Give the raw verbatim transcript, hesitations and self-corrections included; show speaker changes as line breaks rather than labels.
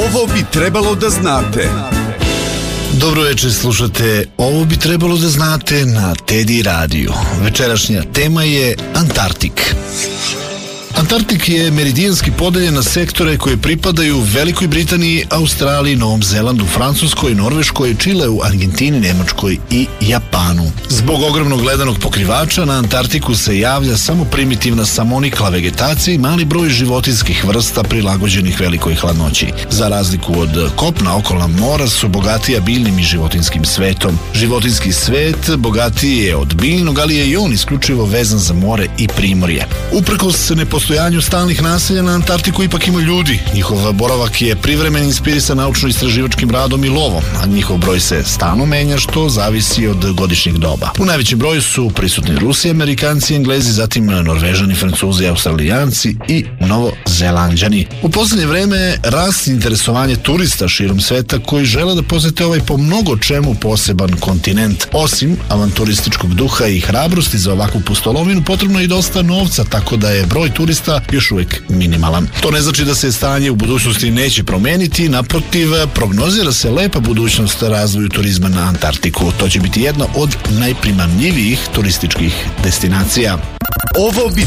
Ovo bi trebalo da znate.
Dobro večer, slušate Ovo bi trebalo da znate na Teddy radiju. Večerašnja tema je Antarktik. Antarktik je meridijanski podeljen na sektore koje pripadaju Velikoj Britaniji, Australiji, Novom Zelandu, Francuskoj, Norveškoj, Čileu, Argentini, Nemačkoj i Japanu. Zbog ogromnog ledenog pokrivača na Antarktiku se javlja samo primitivna samonikla vegetacija i mali broj životinjskih vrsta prilagođenih velikoj hladnoći. Za razliku od kopna, okolna mora su bogatija biljnim i životinjskim svetom. Životinjski svet bogatiji je od biljnog, ali je i on isključivo vezan za more i primorje. Uprkos nepostojanju stalnih naselja na Antarktiku ipak ima ljudi. Njihov boravak je privremen, inspirisan naučno-istraživačkim radom i lovom, a njihov broj se stalno menja, što zavisi od godišnjeg doba. U najvećem broju su prisutni Rusi, Amerikanci, Englezi, zatim Norvežani, Francuzi, Australijanci i Novozelanđani. U poslednje vreme raste interesovanje turista širom sveta koji žele da posete ovaj po mnogo čemu poseban kontinent. Osim avanturističkog duha i hrabrosti za ovakvu pustolovinu, potrebno je i dosta novca, tako da je broj turista još uvek minimalan. To ne znači da se stanje u budućnosti neće promeniti, naprotiv, prognozira se lepa budućnost razvoju turizma na Antarktiku. To će biti jedna od najprimamljivijih turističkih destinacija.
Ovo bi